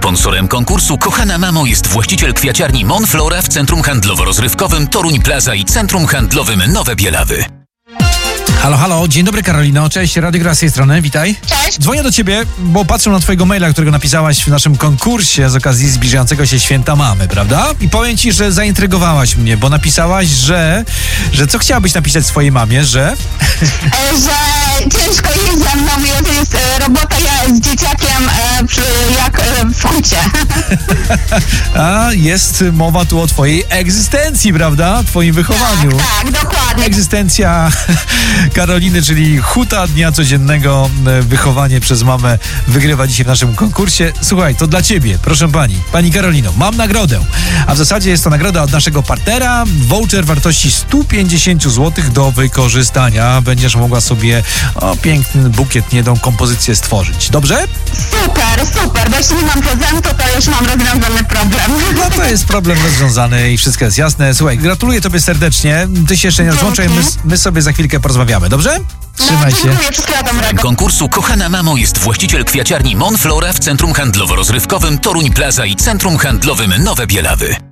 Sponsorem konkursu Kochana Mamo jest właściciel kwiaciarni Monflora w Centrum Handlowo-Rozrywkowym Toruń Plaza i Centrum Handlowym Nowe Bielawy. Halo, halo, dzień dobry Karolino, cześć, Radio Gra z tej strony, witaj. Cześć. Dzwonię do ciebie, bo patrzę na twojego maila, którego napisałaś w naszym konkursie z okazji zbliżającego się święta mamy, prawda? I powiem ci, że zaintrygowałaś mnie, bo napisałaś, że co chciałabyś napisać swojej mamie, że ciężko jest ze mną, to jest robota ja z dzieciakiem jak w hucie. A jest mowa tu o twojej egzystencji, prawda? Twoim wychowaniu. Tak, dokładnie. Egzystencja Karoliny, czyli huta dnia codziennego, wychowanie przez mamę wygrywa dzisiaj w naszym konkursie. Słuchaj, to dla ciebie, proszę Pani Karolino, mam nagrodę. A w zasadzie jest to nagroda od naszego partnera, voucher wartości 150 zł do wykorzystania. Będziesz mogła sobie piękny bukiet, jedną kompozycję stworzyć. Dobrze? Super, bo jeśli nie mam prezentu, to już mam rozwiązany problem. No to jest problem rozwiązany i wszystko jest jasne. Słuchaj, gratuluję tobie serdecznie. Ty się jeszcze nie rozłączaj, my sobie za chwilkę porozmawiamy, dobrze? Trzymaj się. Dziękuję, wszystkiego dobrego. Konkursu Kochana Mamo jest właściciel kwiaciarni Monflora w Centrum Handlowo-Rozrywkowym Toruń Plaza i Centrum Handlowym Nowe Bielawy.